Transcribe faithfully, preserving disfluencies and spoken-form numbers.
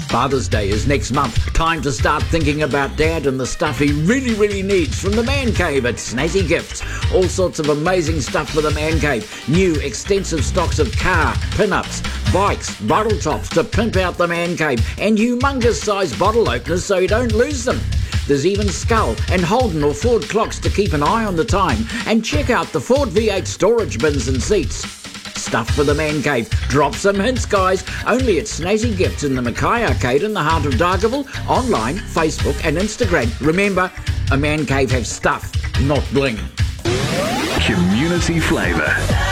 Father's Day is next month. Time to start thinking about Dad and the stuff he really, really needs from the Man Cave at Snazzy Gifts. All sorts of amazing stuff for the Man Cave. New extensive stocks of car, pin-ups, bikes, bottle tops to pimp out the Man Cave, and humongous size bottle openers so you don't lose them. There's even Skull and Holden or Ford clocks to keep an eye on the time. And check out the Ford V eight storage bins and seats. Stuff for the Man Cave. Drop some hints, guys. Only at Snazzy Gifts in the Mackay Arcade in the heart of Dargaville. Online, Facebook and Instagram. Remember, a Man Cave has stuff, not bling. Community flavour.